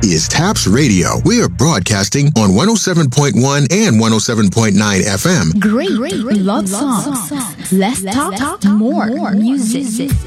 is Taps Radio. We are broadcasting on 107.1 and 107.9 FM. Great love songs. Let's talk more music.